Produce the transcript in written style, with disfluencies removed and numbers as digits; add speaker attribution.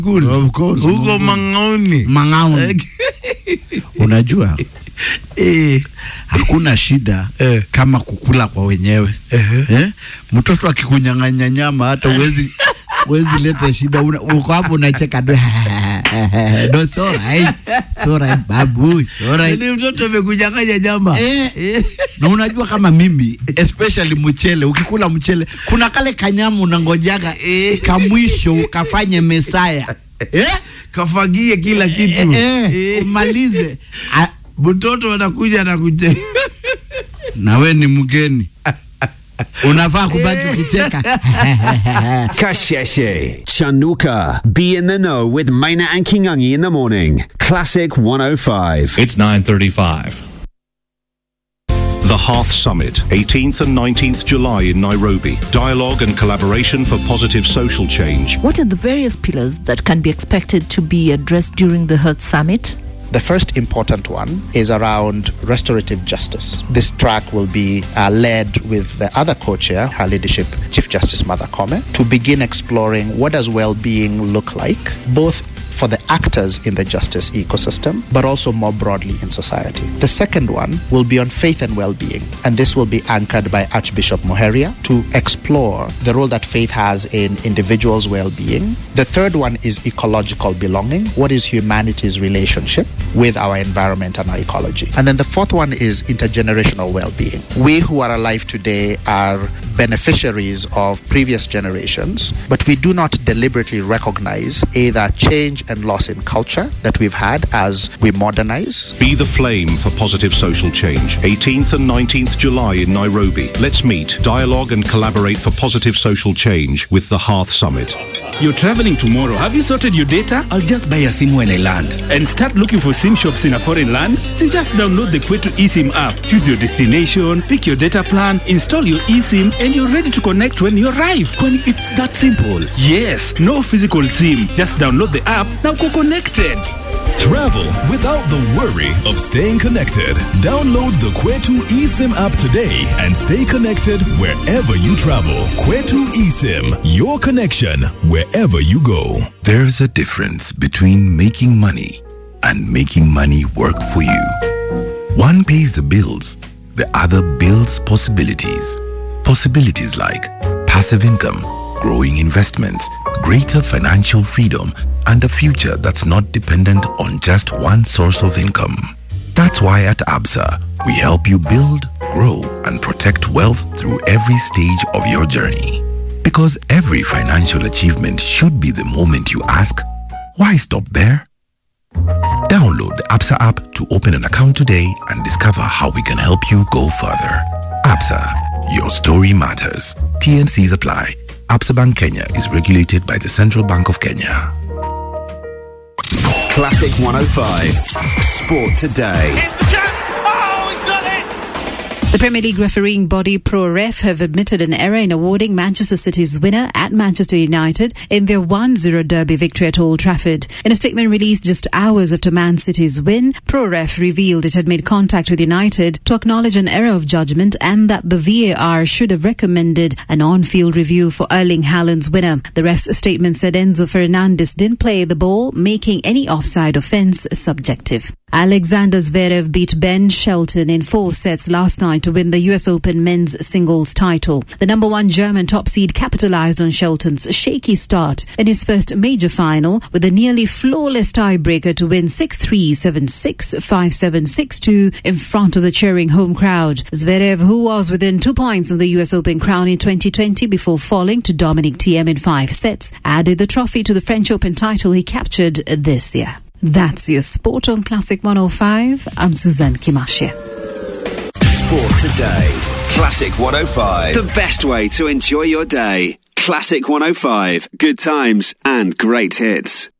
Speaker 1: Of course.
Speaker 2: Huko Mangaoni.
Speaker 1: Unajua? Hakuna shida kama kukula kwa wenyewe. Mtoto akikunyang'anya nyama hata uwezi leta shida. Uko hapo unacheka no sora babu sora.
Speaker 2: Ni mtoto amekunyang'anya nyama.
Speaker 1: Na unajua kama mimi especially mchele, ukikula mchele kuna kale kanyamu unangojaga kamwisho ukafanye mesaya.
Speaker 2: Kafagie kila kitu.
Speaker 1: Umalize.
Speaker 2: Mtoto anakuja na kucheka.
Speaker 1: Na wewe ni mgeni. Unafaa kubaki kucheka.
Speaker 3: Kasheshe, Chanuka, be in the know with Maina and Kingangi in the morning. Classic 105.
Speaker 4: It's 9:35.
Speaker 5: The Hearth Summit, 18th and 19th July in Nairobi. Dialogue and collaboration for positive social change.
Speaker 6: What are the various pillars that can be expected to be addressed during the Hearth Summit?
Speaker 7: The first important one is around restorative justice. This track will be led with the other co-chair, her leadership, Chief Justice Martha Koome, to begin exploring what does well-being look like, both for the actors in the justice ecosystem, but also more broadly in society. The second one will be on faith and well-being, and this will be anchored by Archbishop Muheria to explore the role that faith has in individuals' well-being. The third one is ecological belonging. What is humanity's relationship with our environment and our ecology? And then the fourth one is intergenerational well-being. We who are alive today are beneficiaries of previous generations, but we do not deliberately recognize either change and loss in culture that we've had as we modernize.
Speaker 5: Be the flame for positive social change. 18th and 19th July in Nairobi. Let's meet, dialogue and collaborate for positive social change with the Hearth Summit.
Speaker 8: You're traveling tomorrow. Have you sorted your data? I'll just buy a SIM when I land. And start looking for SIM shops in a foreign land? So just download the Kwetu eSIM app. Choose your destination, pick your data plan, install your eSIM, and you're ready to connect when you arrive. Kwani it's that simple. Yes, no physical SIM. Just download the app. Now go connected.
Speaker 9: Travel without the worry of staying connected. Download the Kwetu eSIM app today and stay connected wherever you travel. Kwetu eSIM, your connection wherever you go.
Speaker 10: There's a difference between making money and making money work for you. One pays the bills, the other builds possibilities. Possibilities like passive income, growing investments, greater financial freedom, and a future that's not dependent on just one source of income. That's why at Absa, we help you build, grow, and protect wealth through every stage of your journey. Because every financial achievement should be the moment you ask, why stop there? Download the Absa app to open an account today and discover how we can help you go further. Absa, your story matters. TNCs apply. Absa Bank Kenya is regulated by the Central Bank of Kenya.
Speaker 3: Classic 105. Sport Today.
Speaker 11: Here's the chance. Oh, he's done it!
Speaker 12: The Premier League refereeing body ProRef have admitted an error in awarding Manchester City's winner at Manchester United in their 1-0 derby victory at Old Trafford. In a statement released just hours after Man City's win, ProRef revealed it had made contact with United to acknowledge an error of judgment and that the VAR should have recommended an on-field review for Erling Haaland's winner. The ref's statement said Enzo Fernandez didn't play the ball, making any offside offence subjective. Alexander Zverev beat Ben Shelton in 4 sets last night to win the US Open men's singles title. The number 1 German top seed capitalized on Shelton's shaky start in his first major final with a nearly flawless tiebreaker to win 6-3, 7-6, 5-7, 6-2 in front of the cheering home crowd. Zverev, who was within 2 points of the US Open crown in 2020 before falling to Dominic Thiem in 5 sets, added the trophy to the French Open title he captured this year. That's your sport on Classic 105. I'm Suzanne Kimashe.
Speaker 3: Sport Today. Classic 105. The best way to enjoy your day. Classic 105. Good times and great hits.